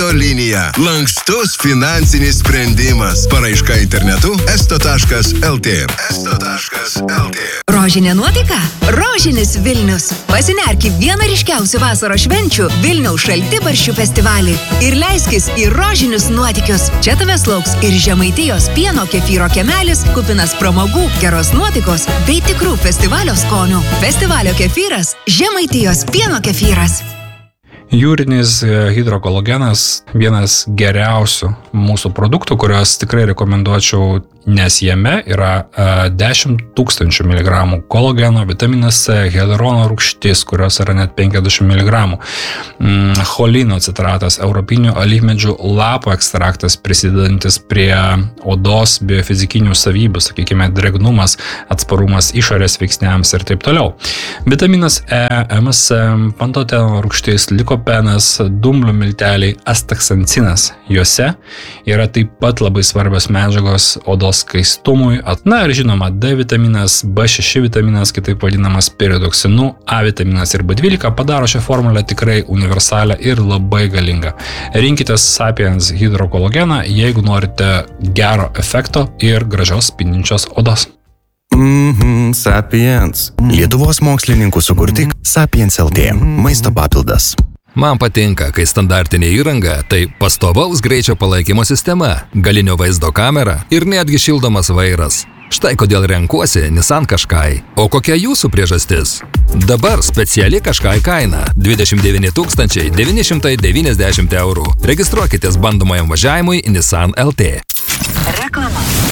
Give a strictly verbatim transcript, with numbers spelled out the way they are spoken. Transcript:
Kredito linija. Lankstus finansinis sprendimas. Paraiška internetu esto taškas lt. esto taškas lt. Rožinė nuotaika? Rožinis Vilnius. Pasinerk į vieną ryškiausių vasaros švenčių Vilniaus šaltibarščių festivalį ir leiskis į rožinius nuotykius. Čia tavęs lauks ir Žemaitijos pieno kefyro kemelis, kupinas pramogų, geros nuotaikos bei tikrų festivalio skonių. Festivalio kefyras – Žemaitijos pieno kefyras. Jūrinis hidrokolagenas vienas geriausių mūsų produktų, kuriuos tikrai rekomenduočiau, nes jame yra dešimt tūkstančių miligramų kolageno, vitaminas C, hialurono rūgštis, kurios yra net penkiasdešimt miligramų, cholino citratas, europinių alyvmedžių lapų ekstraktas, prisidedantis prie odos biofizikinių savybių, sakykime, drėgnumas, atsparumas išorės veiksniams ir taip toliau. Vitaminas E, M S M, pantoteno rūgštis, likopenas, dumblių milteliai, astaksancinas. Juose yra taip pat labai svarbios medžiagos odos skaistumui. Na ir žinoma, D vitaminas, B šeši vitaminas, kitaip vadinamas peridoksinu, A vitaminas ir B dvylika padaro šią formulę tikrai universalią ir labai galingą. Rinkitės Sapiens hidrokolageną, jeigu norite gero efekto ir gražios spindinčios odos. Mhm, Sapiens. Lietuvos mokslininkų sukurti Sapiens L T. Maisto papildas. Man patinka, kai standartinė įranga – tai pastovaus greičio palaikymo sistema, galinio vaizdo kamera ir netgi šildomas vairas. Štai kodėl renkuosi Nissan Qashqai. O kokia jūsų priežastis? Dabar speciali Qashqai kaina – dvidešimt devyni tūkstančiai devyni šimtai devyniasdešimt eurų. Registruokitės bandomajam važiavimui Nissan L T. Reklama.